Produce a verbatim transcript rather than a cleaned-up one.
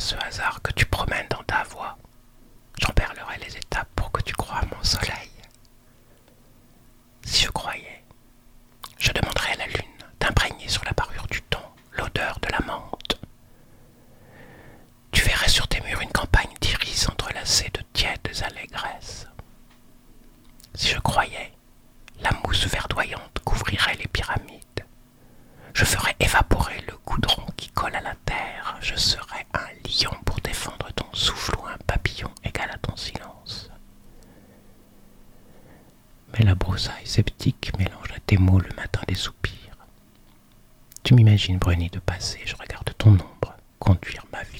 ce hasard que tu promènes dans ta voix. J'en perlerai les étapes pour que tu croies à mon soleil. Si je croyais, je demanderais à la lune d'imprégner sur la parure du thon l'odeur de la menthe. Tu verrais sur tes murs une campagne d'iris entrelacée de tièdes allégresses. Si je croyais, la mousse verdoyante couvrirait les pyramides. Je ferais évaporer le goudron qui colle à la terre. Je serais un lion pour défendre ton souffle ou un papillon égal à ton silence. Mais la broussaille sceptique mélange à tes mots le matin des soupirs. Tu m'imagines bruni de passé, je regarde ton ombre conduire ma vie.